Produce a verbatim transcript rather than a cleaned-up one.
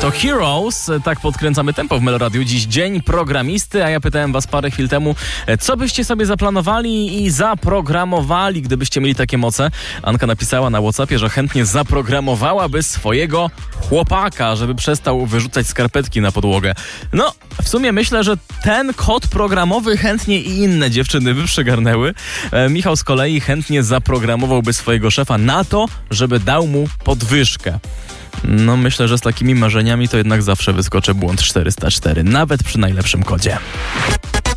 To Heroes, tak podkręcamy tempo w Meloradiu. Dziś dzień programisty, a ja pytałem was parę chwil temu, co byście sobie zaplanowali i zaprogramowali, gdybyście mieli takie moce. Anka napisała na WhatsAppie, że chętnie zaprogramowałaby swojego chłopaka, żeby przestał wyrzucać skarpetki na podłogę. No, w sumie myślę, że ten kod programowy chętnie i inne dziewczyny by przygarnęły. E, Michał z kolei chętnie zaprogramowałby swojego szefa na to, żeby dał mu podwyżkę. No myślę, że z takimi marzeniami to jednak zawsze wyskoczy błąd czterysta cztery, nawet przy najlepszym kodzie.